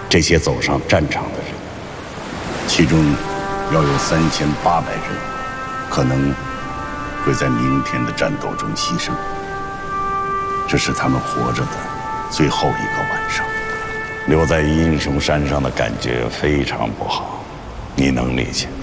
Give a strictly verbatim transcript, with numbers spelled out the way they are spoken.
这些走上战场的人，其中要有三千八百人可能会在明天的战斗中牺牲。这是他们活着的最后一个晚上。留在英雄山上的感觉非常不好，你能理解。